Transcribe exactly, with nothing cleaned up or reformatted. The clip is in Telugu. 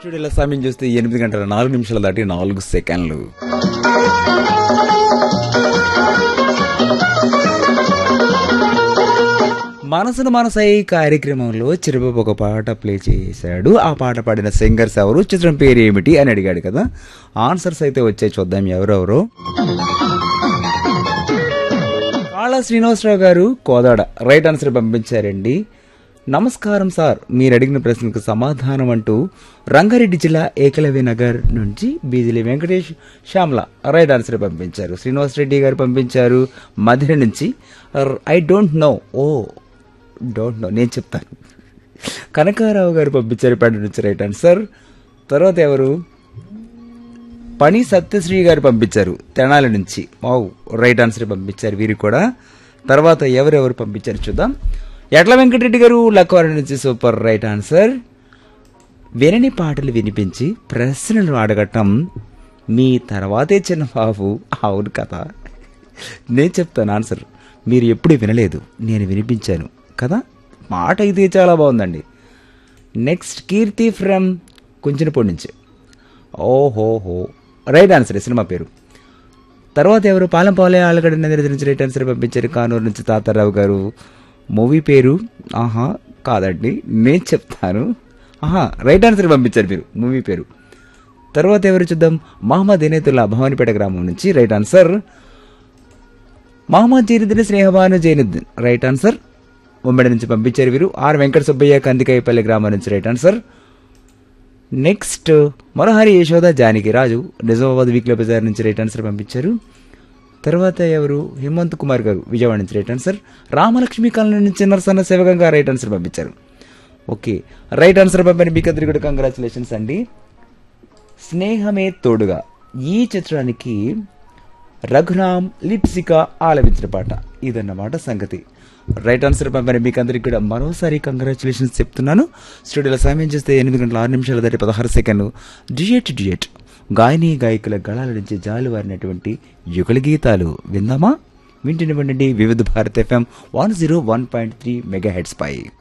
స్టూడియోలో సమయం చూస్తే ఎనిమిది గంటల నాలుగు నిమిషాలు దాటి నాలుగు సెకండ్లు. మనసును మనసై కార్యక్రమంలో చిరుబాబు ఒక పాట ప్లే చేశాడు. ఆ పాట పాడిన సింగర్స్ ఎవరు, చిత్రం పేరు ఏమిటి అని అడిగాడు కదా. ఆన్సర్స్ అయితే వచ్చాయి, చూద్దాం ఎవరెవరు. కాళ శ్రీనివాసరావు గారు కోదాడ రైట్ ఆన్సర్ పంపించారండి. నమస్కారం సార్, మీరు అడిగిన ప్రశ్నకు సమాధానం అంటూ రంగారెడ్డి జిల్లా ఏకలవ్య నగర్ నుంచి బీజిలి వెంకటేష్ శ్యామ్ల రైట్ ఆన్సర్ పంపించారు. శ్రీనివాస్ రెడ్డి గారు పంపించారు మధుర నుంచి. I don't know, oh don't know నేను చెప్తాను. కనకారావు గారు పంపించారు పేట నుంచి రైట్ ఆన్సర్. తర్వాత ఎవరు, పని సత్యశ్రీ గారు పంపించారు తెనాలి నుంచి. వావ్ రైట్ ఆన్సర్ పంపించారు వీరు కూడా. తర్వాత ఎవరెవరు పంపించారు చూద్దాం. ఎట్ల వెంకటరెడ్డి గారు లక్కవారి నుంచి సూపర్ రైట్ ఆన్సర్. వినని పాటలు వినిపించి ప్రశ్నలు అడగటం మీ తర్వాతే చిన్న బాబు. అవును కదా, నేను చెప్తాను ఆన్సర్. మీరు ఎప్పుడు వినలేదు, నేను వినిపించాను కదా. మాట అయితే చాలా బాగుందండి. నెక్స్ట్ కీర్తి ఫ్రమ్ కుంచినపూడి నుంచి. ఓహోహో రైట్ ఆన్సర్ సినిమా పేరు. తర్వాత ఎవరు, పాలెంపాలే ఆలగడ్డ నగర్ నుంచి రైట్ ఆన్సర్ పంపించారు. కానూరు నుంచి తాతారావు గారు. మూవీ పేరు ఆహా కాదండి, నేను చెప్తాను. ఆహా రైట్ ఆన్సర్ పంపించారు మీరు, మూవీ పేరు. తర్వాత ఎవరు చూద్దాం. మహమ్మద్ ఎనేతుల్లా భవానిపేట గ్రామం నుంచి right answer. Mohammed Zainuddin Sneha Banu Zainuddin right answer. ఉమ్మడి నుంచి పంపించారు వీరు. ఆర్ వెంకట సుబ్బయ్య కందికాయపల్లి గ్రామం నుంచి right answer. Next మొరహరి Yashoda Janaki రాజు నిజామాబాద్ వీక్లీ బజార్ నుంచి రైట్ ఆన్సర్ పంపించారు. తర్వాత ఎవరు, హేమంత్ కుమార్ గారు విజయవాడ నుంచి రైట్ ఆన్సర్. రామలక్ష్మి కాలనీ నుంచి నరసన్న శివగంగా రైట్ ఆన్సర్ పంపించారు. ఓకే రైట్ ఆన్సర్ పంపిన మీకు అందరికీ కూడా కంగ్రాచులేషన్స్ అండి. స్నేహమే తోడుగా ఈ చిత్రానికి రఘురామ్ లిప్సిక ఆలపించిన పాట ఇదన్నమాట సంగతి. రైట్ ఆన్సర్ పంపిన మీకు అందరికీ కూడా మరోసారి కంగ్రాచులేషన్స్ చెప్తున్నాను. స్టూడియోలో సమయం చేస్తే ఎనిమిది గంటల ఆరు నిమిషాల దాటి పదహారు సెకండ్లు. డ్యూయట్ డ్యూయట్ గాయని గాయకుల గళాల నుంచి జాలువారినటువంటి యుగల గీతాలు విందామా? వింటునివ్వండి వివిధ Bharat FM one zero one point three mega heads పై.